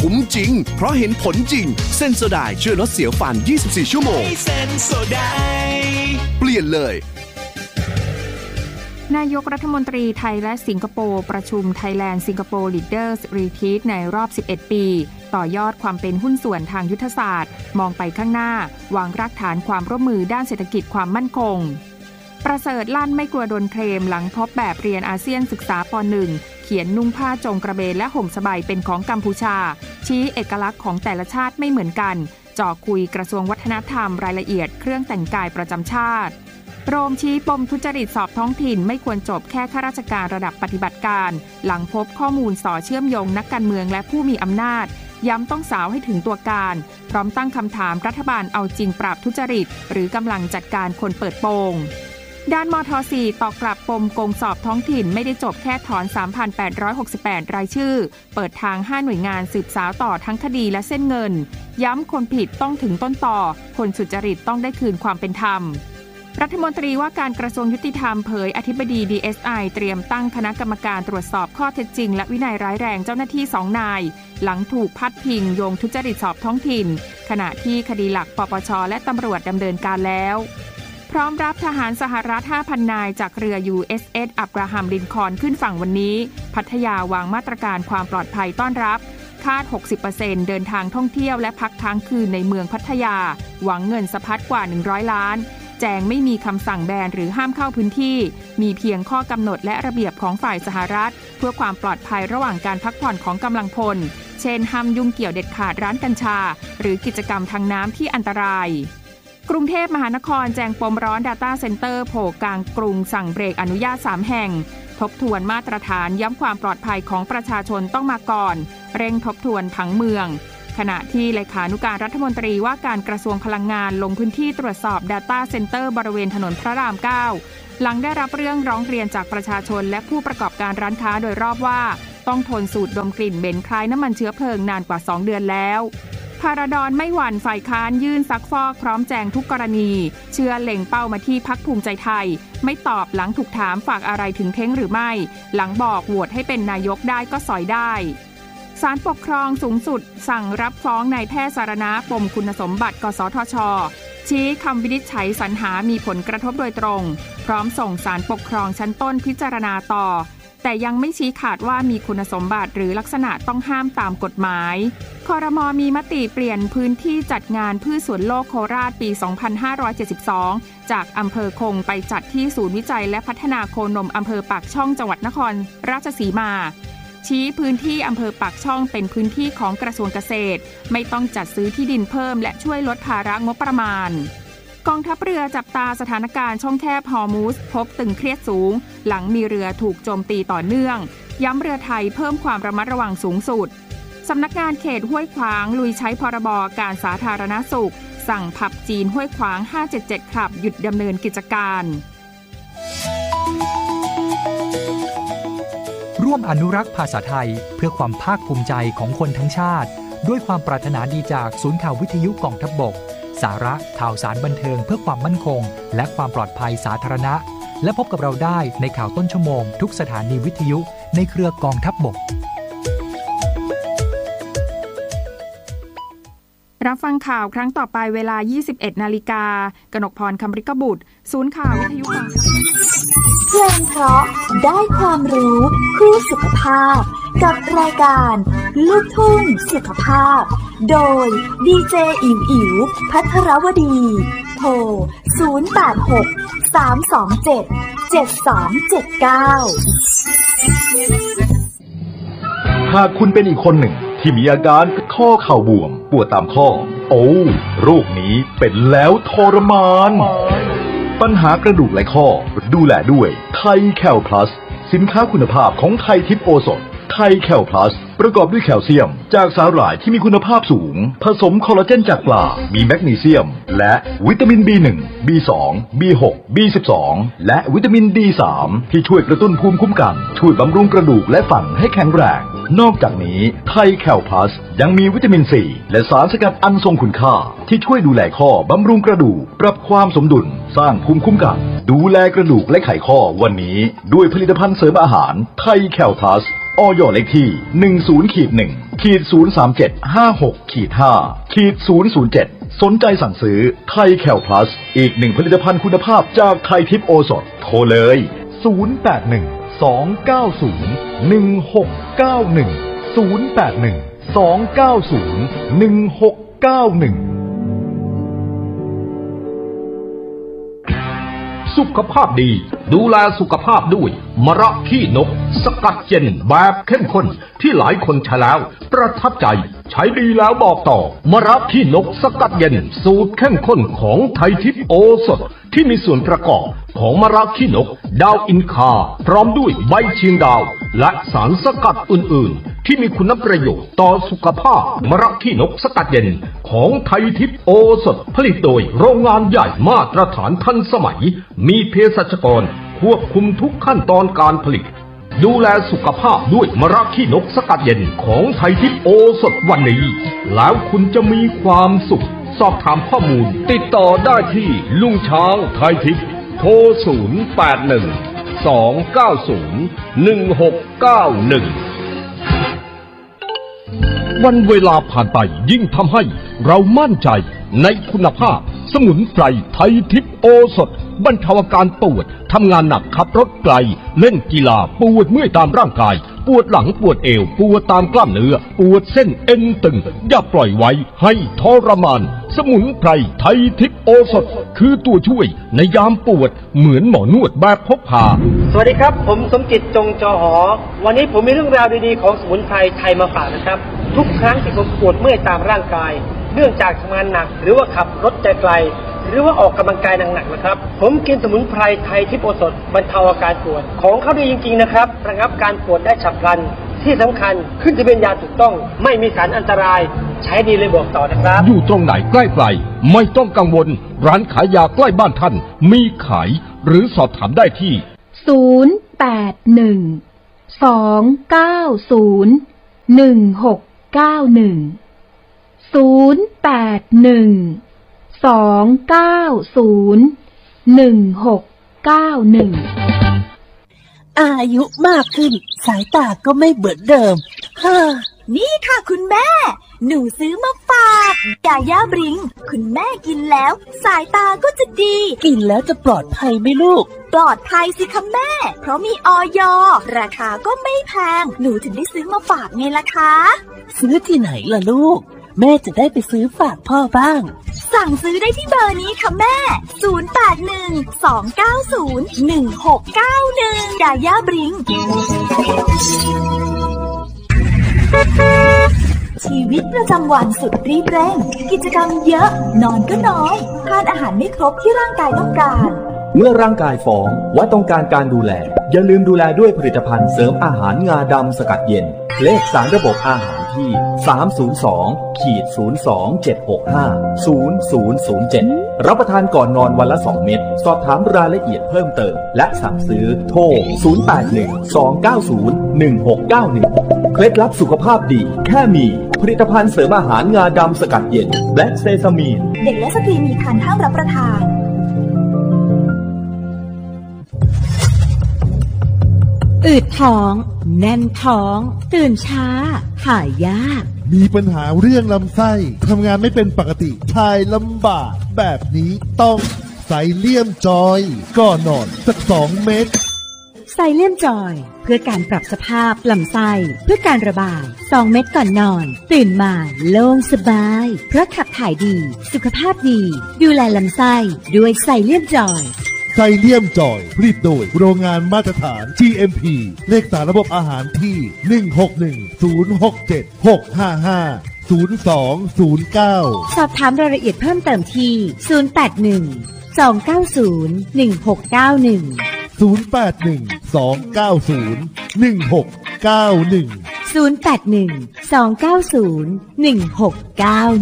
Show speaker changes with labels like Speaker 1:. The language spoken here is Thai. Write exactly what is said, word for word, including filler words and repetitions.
Speaker 1: คุ้มจริงเพราะเห็นผลจริงเซนโซไดช่วยลดเสียวฟันยี่สิบสี่ชั่วโมงเซนโซไดเปลี่ยนเลย
Speaker 2: นายกรัฐมนตรีไทยและสิงคโปร์ประชุม Thailand Singapore Leaders Retreat ในรอบสิบเอ็ดปีต่อยอดความเป็นหุ้นส่วนทางยุทธศาสตร์มองไปข้างหน้าวางรากฐานความร่วมมือด้านเศรษฐกิจความมั่นคงประเสริฐลั่นไม่กลัวโดนเคลมหลังพบแบบเรียนอาเซียนศึกษาป หนึ่ง เขียนนุ่งผ้าจงกระเบนและห่มสบายเป็นของกัมพูชาชี้เอกลักษณ์ของแต่ละชาติไม่เหมือนกันจ่อคุยกระทรวงวัฒนธรรมรายละเอียดเครื่องแต่งกายประจำชาติโรมชี้ปมทุจริตสอบท้องถิ่นไม่ควรจบแค่ข้าราชการระดับปฏิบัติการหลังพบข้อมูลส่อเชื่อมโยงนักการเมืองและผู้มีอำนาจย้ำต้องสาวให้ถึงตัวการพร้อมตั้งคำถามรัฐบาลเอาจริงปราบทุจริตหรือกำลังจัดการคนเปิดโปงด้านมท.สี่ ตอบกลับปมโกงสอบท้องถิ่นไม่ได้จบแค่ถอน สามพันแปดร้อยหกสิบแปด รายชื่อเปิดทางห้าหน่วยงานสืบสาวต่อทั้งคดีและเส้นเงินย้ำคนผิดต้องถึงต้นต่อคนสุจริตต้องได้คืนความเป็นธรรมรัฐมนตรีว่าการกระทรวงยุติธรรมเผยอธิบดี ดี เอส ไอ เตรียมตั้งคณะกรรมการตรวจสอบข้อเท็จจริงและวินัยร้ายแรงเจ้าหน้าที่สองนายหลังถูกพัดพิงโยงทุจริตสอบท้องถิ่นขณะที่คดีหลักปปช.และตำรวจดำเนินการแล้วพร้อมรับทหารสหรัฐ ห้าพัน นายจากเรือ ยู เอส เอส อับราฮัมลินคอล์นขึ้นฝั่งวันนี้พัทยาวางมาตรการความปลอดภัยต้อนรับคาด หกสิบเปอร์เซ็นต์ เดินทางท่องเที่ยวและพักค้างคืนในเมืองพัทยาหวังเงินสะพัดกว่าหนึ่งร้อยล้านแจงไม่มีคำสั่งแบนหรือห้ามเข้าพื้นที่มีเพียงข้อกำหนดและระเบียบของฝ่ายสหรัฐเพื่อความปลอดภัยระหว่างการพักผ่อนของกำลังพลเช่นห้ามยุ่งเกี่ยวเด็ดขาดร้านกัญชาหรือกิจกรรมทางน้ำที่อันตรายกรุงเทพมหานครแจงปมร้อน Data Center โผล่กลางกรุงสั่งเบรกอนุญาตสามแห่งทบทวนมาตรฐานย้ำความปลอดภัยของประชาชนต้องมาก่อนเร่งทบทวนผังเมืองขณะที่เลขานุการรัฐมนตรีว่าการกระทรวงพลังงานลงพื้นที่ตรวจสอบ Data Center บริเวณถนนพระรามเก้าหลังได้รับเรื่องร้องเรียนจากประชาชนและผู้ประกอบการร้านค้าโดยรอบว่าต้องทนสูดดมกลิ่นเหม็นคล้ายน้ำมันเชื้อเพลิงนานกว่าสองเดือนแล้วพาราดอนไม่หวั่นฝ่ายค้านยื่นซักฟอกพร้อมแจงทุกกรณีเชื่อเล็งเป้ามาที่พรรคภูมิใจไทยไม่ตอบหลังถูกถามฝากอะไรถึงเท้งหรือไม่หลังบอกโหวตให้เป็นนายกได้ก็สอยได้ศาลปกครองสูงสุดสั่งรับฟ้องนายแพทย์สารณะปมคุณสมบัติกสทช.ชี้คำวินิจฉัยสรรหามีผลกระทบโดยตรงพร้อมส่งศาลปกครองชั้นต้นพิจารณาต่อแต่ยังไม่ชี้ขาดว่ามีคุณสมบัติหรือลักษณะต้องห้ามตามกฎหมายครม.มีมติเปลี่ยนพื้นที่จัดงานพืชสวนโลกโคราชปี สองพันห้าร้อยเจ็ดสิบสอง จากอำเภอคงไปจัดที่ศูนย์วิจัยและพัฒนาโคนมอำเภอปากช่องจังหวัดนครราชสีมาชี้พื้นที่อำเภอปากช่องเป็นพื้นที่ของกระทรวงเกษตรไม่ต้องจัดซื้อที่ดินเพิ่มและช่วยลดภาระงบประมาณกองทัพเรือจับตาสถานการณ์ช่องแคบฮอร์มุสพบตึงเครียดสูงหลังมีเรือถูกโจมตีต่อเนื่องย้ำเรือไทยเพิ่มความระมัดระวังสูงสุดสำนักงานเขตห้วยขวางลุยใช้พรบการสาธารณสุขสั่งผับจีนห้วยขวางห้าเจ็ดเจ็ดคลับหยุดดำเนินกิจการ
Speaker 3: ร่วมอนุรักษ์ภาษาไทยเพื่อความภาคภูมิใจของคนทั้งชาติด้วยความปรารถนาดีจากศูนย์ข่าววิทยุกองทัพบกสาระข่าวสารบันเทิงเพื่อความมั่นคงและความปลอดภัยสาธารณะและพบกับเราได้ในข่าวต้นชั่วโมงทุกสถานีวิทยุในเครือกองทัพบก
Speaker 2: รับฟังข่าวครั้งต่อไปเวลา ยี่สิบเอ็ด นาฬิกากนกพรคำริกบุตรศูนย์ข่าววิทยุกองทัพ
Speaker 4: เพลงเพราะได้ความรู้คู่สุขภาพกับรายการลูกทุ่งสุขภาพโดยดีเจอิ๋วอิ๋วภัทรวดีโทรศูนย์ แปด หก สาม สอง เจ็ด เจ็ด สอง เจ็ด เก้า
Speaker 5: หากคุณเป็นอีกคนหนึ่งที่มีอาการข้อเข่าบวมปวดตามข้อโอ้โรคนี้เป็นแล้วทรมานปัญหากระดูกและข้อดูแลด้วยไทยแคลพลัสสินค้าคุณภาพของไทยทิพย์โอสถไทยแคลพลัสประกอบด้วยแคลเซียมจากสาหร่ายที่มีคุณภาพสูงผสมคอลลาเจนจากปลามีแมกนีเซียมและวิตามิน บี หนึ่ง บี สอง บี หก บี สิบสอง และวิตามิน ดี สาม ที่ช่วยกระตุ้นภูมิคุ้มกันช่วยบำรุงกระดูกและฟันให้แข็งแรงนอกจากนี้ไทยแคลพลัสยังมีวิตามินซีและสารสกัดอันทรงคุณค่าที่ช่วยดูแลข้อบำรุงกระดูกปรับความสมดุลสร้างภูมิคุ้มกันดูแลกระดูกและไขข้อวันนี้ด้วยผลิตภัณฑ์เสริมอาหารไทยแคลพลัสอย.เลขที่ หนึ่ง ศูนย์ หนึ่ง เคขีดศูนย์สามเจ็ดห้าหกขีดห้าขีดศูนย์ศูนย์เจ็ดสนใจสั่งซื้อไทยแคลพลัสอีกหนึ่งผลิตภัณฑ์คุณภาพจากไทยทิพย์โอสถโทรเลยศูนย์ แปด หนึ่ง สอง เก้า ศูนย์ หนึ่ง หก เก้า หนึ่ง ศูนย์ แปด หนึ่ง สอง เก้า ศูนย์ หนึ่ง หก เก้า หนึ่ง
Speaker 6: สุขภาพดีดูแลสุขภาพด้วยมะระขี้นกสกัดเย็นแบบเข้มข้นที่หลายคนใช้แล้วประทับใจใช้ดีแล้วบอกต่อมะระขี้นกสกัดเย็นสูตรเข้มข้นของไทยทิพย์โอสถที่มีส่วนประกอบของมะระขี้นกดาวอินคาพร้อมด้วยใบเชียงดาวและสารสกัดอื่นๆที่มีคุณประโยชน์ต่อสุขภาพมะระขี้นกสกัดเย็นของไทยทิพย์โอสถผลิตโดยโรงงานใหญ่มาตรฐานทันสมัยมีเภสัชกรควบคุมทุกขั้นตอนการผลิตดูแลสุขภาพด้วยมะระขี้นกสกัดเย็นของไทยทิพย์โอสถวันนี้แล้วคุณจะมีความสุขสอบถามข้อมูลติดต่อได้ที่ลุงช้างไทยทิพย์โทรศูนย์ แปด หนึ่ง สอง เก้า ศูนย์ หนึ่ง หก เก้า หนึ่งวันเวลาผ่านไปยิ่งทำให้เรามั่นใจในคุณภาพสมุนไพรไทยทิพย์โอสถบรรเทาอาการปวดทำงานหนักขับรถไกลเล่นกีฬาปวดเมื่อยตามร่างกายปวดหลังปวดเอวปวดตามกล้ามเนื้อปวดเส้นเอ็นตึงอย่าปล่อยไว้ให้ทรมานสมุนไพรไทยทิพย์โอสถคือตัวช่วยในยามปวดเหมือนหมอนวดแบบพกพา
Speaker 7: สวัสดีครับผมสมจิตจงจอหอวันนี้ผมมีเรื่องราวดีๆของสมุนไพรไทยมาฝากนะครับทุกครั้งที่ผมปวดเมื่อยตามร่างกายเนื่องจากทำงานหนักหรือว่าขับรถไกลหรือว่าออกกำลังกายหนักๆนะครับผมกินสมุนไพรไทยทิพย์โอสถบรรเทาอาการปวดของเขาดีจริงๆนะครับระงับการปวดได้ฉับพลันที่สำคัญขึ้นทะเบียนยาถูกต้องไม่มีสารอันตรายใช้ดีเลยบอกต่อนะครับ
Speaker 6: อยู่ตรงไหนใกล้ไกลไม่ต้องกังวลร้านขายยาใกล้บ้านท่านมีขายหรือสอบถามได้ที่
Speaker 2: ศูนย์ แปด หนึ่ง สอง เก้า ศูนย์ หนึ่ง หก เก้า หนึ่ง ศูนย์ แปด หนึ่ง สอง เก้า ศูนย์ หนึ่ง หก เก้า หนึ่ง
Speaker 8: อายุมากขึ้นสายตาก็ไม่เหมือนเดิมฮ่า
Speaker 4: นี่ค่ะคุณแม่หนูซื้อมาฝากยาย่าบริงคุณแม่กินแล้วสายตาก็จะดี
Speaker 8: กินแล้วจะปลอดภัยไหมลูก
Speaker 4: ปลอดภัยสิคะแม่เพราะมีอย.ราคาก็ไม่แพงหนูถึงได้ซื้อมาฝากไงล่ะคะ
Speaker 8: ซื้อที่ไหนล่ะลูกแม่จะได้ไปซื้อฝากพ่อบ้าง
Speaker 4: สั่งซื้อได้ที่เบอร์นี้ค่ะแม่ศูนย์ แปด หนึ่ง สอง เก้า ศูนย์ หนึ่ง หก เก้า หนึ่งยาย่าบริงชีวิตประจำวันสุดรีบเร่งกิจกรรมเยอะนอนก็น้อยทานอาหารไม่ครบที่ร่างกายต้องการ
Speaker 9: เมื่อร่างกายฟ้องว่าต้องการการดูแลอย่าลืมดูแลด้วยผลิตภัณฑ์เสริมอาหารงาดำสกัดเย็นเลขสารระบบอาหารที่ สาม ศูนย์ สอง ศูนย์ สอง เจ็ด หก ห้า ศูนย์ ศูนย์ ศูนย์ เจ็ด รับประทานก่อนนอนวันละสองเม็ดสอบถามรายละเอียดเพิ่มเติมและสั่งซื้อโทร ศูนย์ แปด หนึ่ง สอง เก้า ศูนย์ หนึ่ง หก เก้า หนึ่ง เคล็ดลับสุขภาพดีแค่มีผลิตภัณฑ์เสริมอาหารงาดำสกัดเย็นแบล็กเซซามีน
Speaker 4: เด็กและสตรีมีครรภ์ห้ามรับประทาน
Speaker 10: อืดท้องแน่นท้องตื่นช้าถ่ายยาก
Speaker 11: มีปัญหาเรื่องลำไส้ทำงานไม่เป็นปกติถ่ายลำบากแบบนี้ต้องไซเลียมจอยก่อนนอนสักสองเม็ด
Speaker 10: ไซเลียมจอยเพื่อการปรับสภาพลำไส้เพื่อการระบายสองเม็ดก่อนนอนตื่นมาโล่งสบายเพราะขับถ่ายดีสุขภาพดีดูแลลำไส้ด้วยไซเลียมจอย
Speaker 11: ไซเลียมจอยผลิตโดยโรงงานมาตรฐาน จี เอ็ม พี เลขสารระบบอาหารที่ หนึ่ง หก หนึ่ง ศูนย์ หก เจ็ด หก ห้า ห้า ศูนย์ สอง ศูนย์ เก้า
Speaker 10: สอบถามรายละเอียดเพิ่มเติมที่ ศูนย์ แปด หนึ่ง สอง เก้า ศูนย์ หนึ่ง หก เก้า หนึ่ง
Speaker 11: ศูนย์ แปด หนึ่ง สอง เก้า ศูนย์ หนึ่ง หก เก้า หนึ่ง
Speaker 10: ศูนย์ แปด หนึ่ง สอง เก้า ศูนย์ หนึ่ง หก เก้า